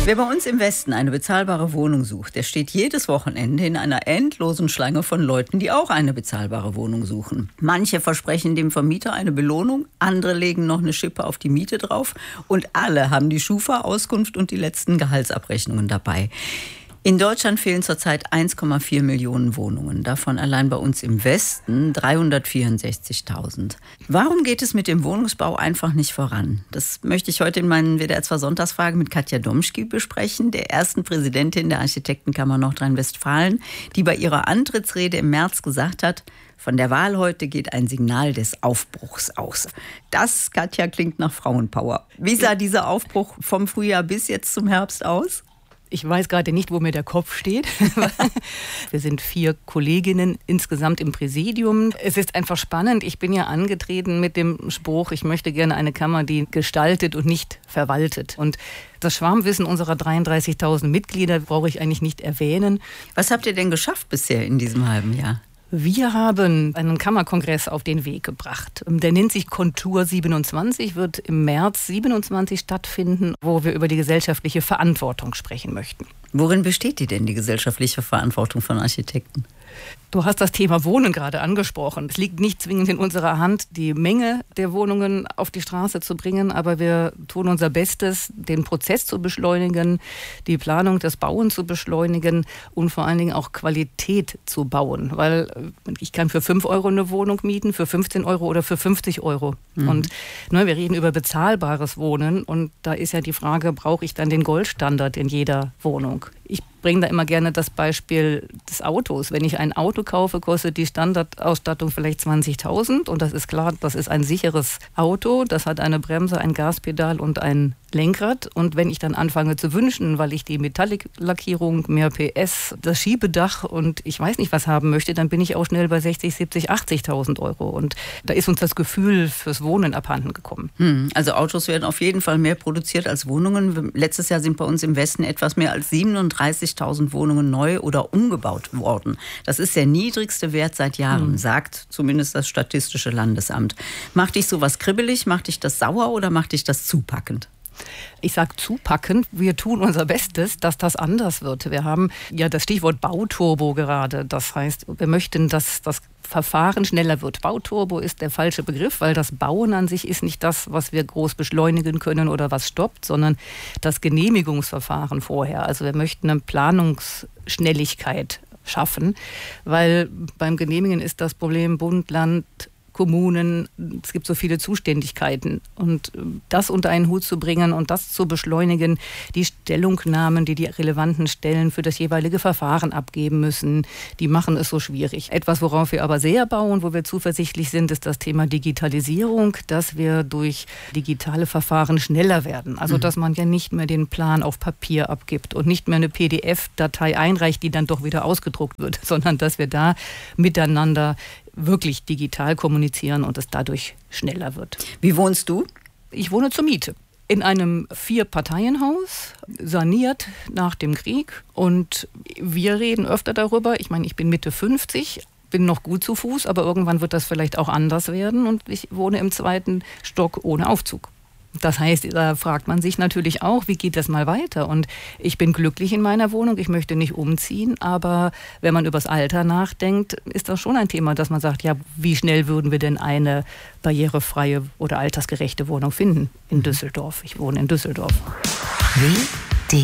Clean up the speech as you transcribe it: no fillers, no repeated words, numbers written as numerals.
Wer bei uns im Westen eine bezahlbare Wohnung sucht, der steht jedes Wochenende in einer endlosen Schlange von Leuten, die auch eine bezahlbare Wohnung suchen. Manche versprechen dem Vermieter eine Belohnung, andere legen noch eine Schippe auf die Miete drauf und alle haben die Schufa-Auskunft und die letzten Gehaltsabrechnungen dabei. In Deutschland fehlen zurzeit 1,4 Millionen Wohnungen, davon allein bei uns im Westen 364.000. Warum geht es mit dem Wohnungsbau einfach nicht voran? Das möchte ich heute in meinen WDR 2 Sonntagsfragen mit Katja Domschke besprechen, der ersten Präsidentin der Architektenkammer Nordrhein-Westfalen, die bei ihrer Antrittsrede im März gesagt hat, von der Wahl heute geht ein Signal des Aufbruchs aus. Das, Katja, klingt nach Frauenpower. Wie sah dieser Aufbruch vom Frühjahr bis jetzt zum Herbst aus? Ich weiß gerade nicht, wo mir der Kopf steht. Wir sind 4 Kolleginnen insgesamt im Präsidium. Es ist einfach spannend. Ich bin ja angetreten mit dem Spruch, ich möchte gerne eine Kammer, die gestaltet und nicht verwaltet. Und das Schwarmwissen unserer 33.000 Mitglieder brauche ich eigentlich nicht erwähnen. Was habt ihr denn geschafft bisher in diesem halben Jahr? Wir haben einen Kammerkongress auf den Weg gebracht. Der nennt sich Kontur 27, wird im März 27 stattfinden, wo wir über die gesellschaftliche Verantwortung sprechen möchten. Worin besteht die denn, die gesellschaftliche Verantwortung von Architekten? Du hast das Thema Wohnen gerade angesprochen. Es liegt nicht zwingend in unserer Hand, die Menge der Wohnungen auf die Straße zu bringen, aber wir tun unser Bestes, den Prozess zu beschleunigen, die Planung des Bauens zu beschleunigen und vor allen Dingen auch Qualität zu bauen. Weil ich kann für 5 Euro eine Wohnung mieten, für 15 Euro oder für 50 Euro. Und wir reden über bezahlbares Wohnen und da ist ja die Frage, brauche ich dann den Goldstandard in jeder Wohnung? Ich bringe da immer gerne das Beispiel des Autos. Wenn ich ein Auto kaufe, kostet die Standardausstattung vielleicht 20.000 und das ist klar, das ist ein sicheres Auto. Das hat eine Bremse, ein Gaspedal und ein Lenkrad. Und wenn ich dann anfange zu wünschen, weil ich die Metallic-Lackierung, mehr PS, das Schiebedach und ich weiß nicht was haben möchte, dann bin ich auch schnell bei 60, 70, 80.000 Euro. Und da ist uns das Gefühl fürs Wohnen abhanden gekommen. Also Autos werden auf jeden Fall mehr produziert als Wohnungen. Letztes Jahr sind bei uns im Westen etwas mehr als 37.000 Wohnungen neu oder umgebaut worden. Das ist der niedrigste Wert seit Jahren, sagt zumindest das Statistische Landesamt. Macht dich sowas kribbelig, macht dich das sauer oder macht dich das zupackend? Ich sage zupackend, wir tun unser Bestes, dass das anders wird. Wir haben ja das Stichwort Bauturbo gerade. Das heißt, wir möchten, dass das Verfahren schneller wird. Bauturbo ist der falsche Begriff, weil das Bauen an sich ist nicht das, was wir groß beschleunigen können oder was stoppt, sondern das Genehmigungsverfahren vorher. Also wir möchten eine Planungsschnelligkeit schaffen, weil beim Genehmigen ist das Problem Bund, Land, Kommunen, es gibt so viele Zuständigkeiten und das unter einen Hut zu bringen und das zu beschleunigen, die Stellungnahmen, die relevanten Stellen für das jeweilige Verfahren abgeben müssen, die machen es so schwierig. Etwas, worauf wir aber sehr bauen, wo wir zuversichtlich sind, ist das Thema Digitalisierung, dass wir durch digitale Verfahren schneller werden. Also dass man ja nicht mehr den Plan auf Papier abgibt und nicht mehr eine PDF-Datei einreicht, die dann doch wieder ausgedruckt wird, sondern dass wir da miteinander wirklich digital kommunizieren und es dadurch schneller wird. Wie wohnst du? Ich wohne zur Miete. In einem 4-Parteien-Haus, saniert nach dem Krieg. Und wir reden öfter darüber. Ich meine, ich bin Mitte 50, bin noch gut zu Fuß, aber irgendwann wird das vielleicht auch anders werden. Und ich wohne im 2. Stock ohne Aufzug. Das heißt, da fragt man sich natürlich auch, wie geht das mal weiter? Und ich bin glücklich in meiner Wohnung, ich möchte nicht umziehen, aber wenn man über das Alter nachdenkt, ist das schon ein Thema, dass man sagt, ja, wie schnell würden wir denn eine barrierefreie oder altersgerechte Wohnung finden in Düsseldorf? Ich wohne in Düsseldorf. Wie?